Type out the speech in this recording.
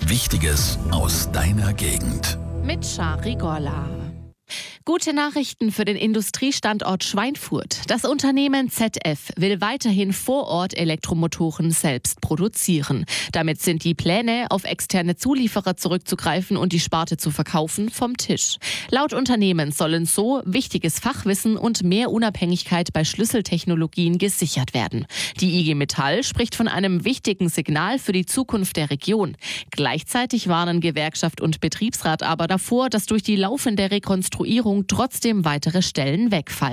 Wichtiges aus deiner Gegend. Mit Shari Gorla. Gute Nachrichten für den Industriestandort Schweinfurt. Das Unternehmen ZF will weiterhin vor Ort Elektromotoren selbst produzieren. Damit sind die Pläne, auf externe Zulieferer zurückzugreifen und die Sparte zu verkaufen, vom Tisch. Laut Unternehmen sollen so wichtiges Fachwissen und mehr Unabhängigkeit bei Schlüsseltechnologien gesichert werden. Die IG Metall spricht von einem wichtigen Signal für die Zukunft der Region. Gleichzeitig warnen Gewerkschaft und Betriebsrat aber davor, dass durch die laufende Rekonstruktion trotzdem weitere Stellen wegfallen.